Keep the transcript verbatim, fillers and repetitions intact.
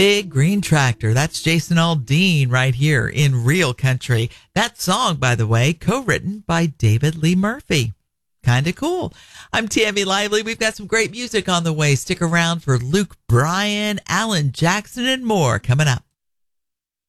Big Green Tractor. That's Jason Aldean right here in Real Country. That song, by the way, co-written by David Lee Murphy. Kind of cool. I'm Tammy Lively. We've got some great music on the way. Stick around for Luke Bryan, Alan Jackson, and more coming up.